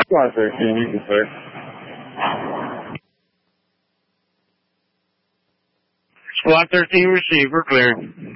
Squad 13, you can clear. Squad 13 receiver cleared.